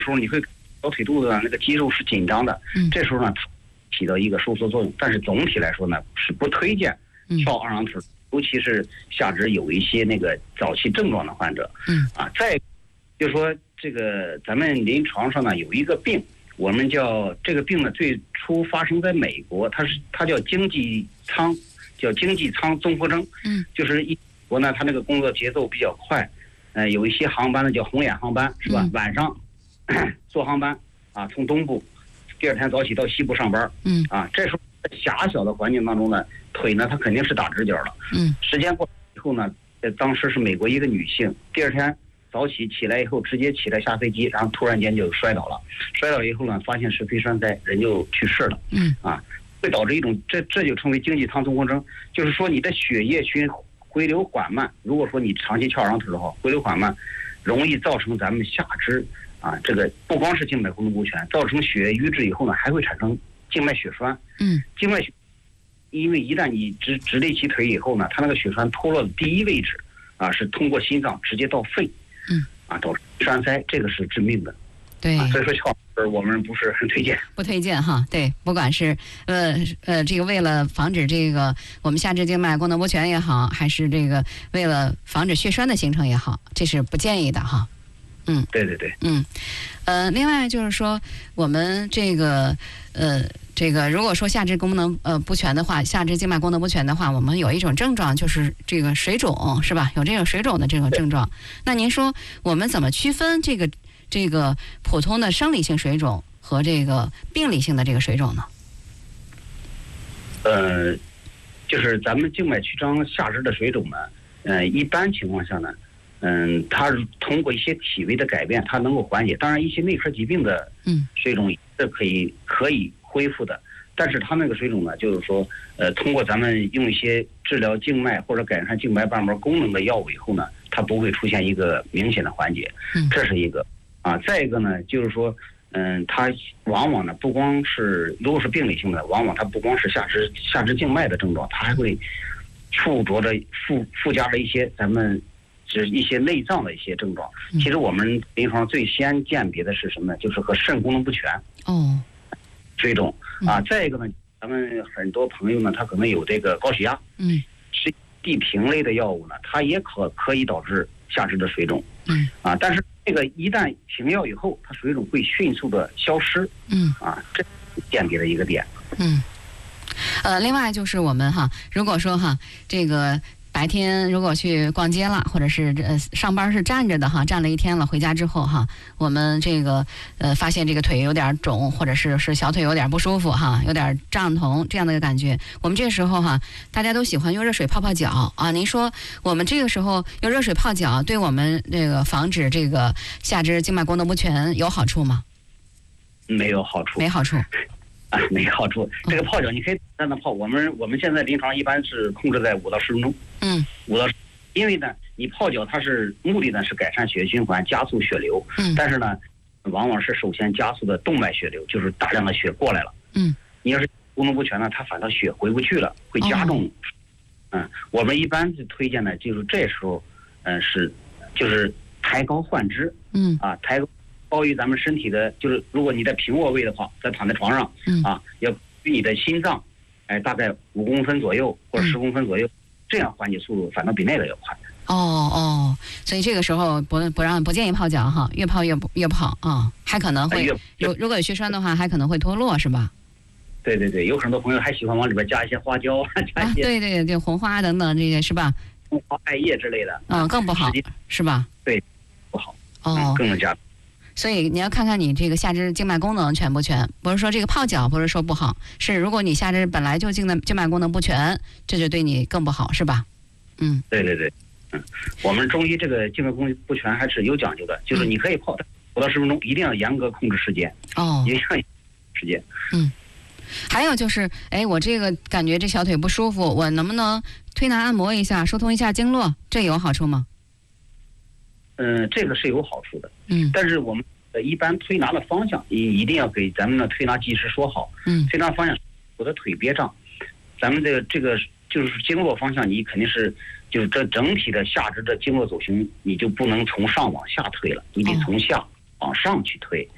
时候你会小腿肚子那个肌肉是紧张的，这时候呢起到一个收缩作用。但是总体来说呢是不推荐翘二郎腿，尤其是下肢有一些那个早期症状的患者。再就是说这个咱们临床上呢有一个病，我们叫这个病呢最初发生在美国，它叫经济舱综合征。就是国呢它那个工作节奏比较快，有一些航班呢叫红眼航班，是吧？晚上坐航班啊，从东部第二天早起到西部上班。这时候狭小的环境当中呢，腿呢它肯定是打直角了。时间过以后呢，当时是美国一个女性，第二天早起起来以后直接起来下飞机，然后突然间就摔倒了。摔倒以后呢，发现是肺栓塞，人就去世了。会导致一种这就称为经济舱综合征，就是说你的血液回流缓慢。如果说你长期翘二郎腿的话，回流缓慢，容易造成咱们下肢这个不光是静脉功能不全，造成血液瘀滞以后呢，还会产生静脉血栓。静脉血，因为一旦你直立起腿以后呢，它那个血栓脱落的第一位置是通过心脏直接到肺。导致栓塞，这个是致命的。 对， 所以说翘我们不是很推荐， 不推荐哈。对，不管是这个为了防止这个我们下肢静脉功能不全也好，还是这个为了防止血栓的形成也好，这是不建议的哈。 对对对。 另外就是说我们这个如果说下肢功能不全的话，下肢静脉功能不全的话，我们有一种症状就是这个水肿，是吧？有这个水肿的这种症状。那您说我们怎么区分这个普通的生理性水肿和这个病理性的这个水肿呢？ 就是咱们静脉曲张下肢的水肿呢，一般情况下呢，它通过一些体位的改变，它能够缓解。当然，一些内科疾病的水肿是可以恢复的，但是它那个水肿呢，就是说，通过咱们用一些治疗静脉或者改善静脉瓣膜功能的药物以后呢，它不会出现一个明显的缓解。这是一个。再一个呢，就是说，它往往呢不光是，如果是病理性的，往往它不光是下肢静脉的症状，它还会附加了一些咱们是一些内脏的一些症状。其实我们临床最先鉴别的是什么呢？就是和肾功能不全水肿。再一个呢，咱们很多朋友呢，他可能有这个高血压，是地平类的药物呢，它也可以导致下肢的水肿。但是这个一旦停药以后，它水肿会迅速的消失。这是鉴别的一个点。 另外就是我们如果说这个白天如果去逛街了，或者是上班是站着的站了一天了，回家之后我们这个发现这个腿有点肿，或者是小腿有点不舒服有点胀疼这样的一个感觉，我们这时候大家都喜欢用热水泡泡脚您说我们这个时候用热水泡脚对我们这个防止这个下肢静脉功能不全有好处吗？ 没有好处。 没好处。 没好处。这个泡脚你可以在那泡，我们现在临床一般是控制在5到10分钟。因为呢，你泡脚它是目的呢是改善血液循环，加速血流。但是呢，往往是首先加速的动脉血流，就是大量的血过来了。你要是功能不全呢，它反倒血回不去了，会加重。我们一般是推荐呢，就是这时候，就是抬高换肢。抬高于咱们身体的，就是如果你在平卧位的话，躺在床上要比你的心脏大概5公分左右或者10公分左右，这样缓解速度反倒比那个要快。 所以这个时候不建议泡脚越泡越不好还可能会如果有血栓的话，还可能会脱落，是吧？ 对对对，有很多朋友还喜欢往里边加一些花椒，加一些对对对，红花等等这些是吧？ 红花艾叶之类的， 更不好，是吧？ 对，不好。更能加。 所以你要看看你这个下肢静脉功能全不全，不是说这个泡脚不是说不好，是如果你下肢本来就静脉功能不全，这就对你更不好，是吧？ 对对对。我们中医这个静脉功能不全还是有讲究的，就是你可以泡5到10分钟，一定要严格控制时间。一定要时间。 还有就是，我这个感觉这小腿不舒服，我能不能推拿按摩一下，疏通一下经络？这有好处吗？ 这个是有好处的。但是我们一般推拿的方向一定要给咱们的推拿技师说好。推拿方向，我的腿别胀，咱们这个就是经络方向，你肯定是就是这整体的下肢的经络走行，你就不能从上往下推了，你得从下往上去推。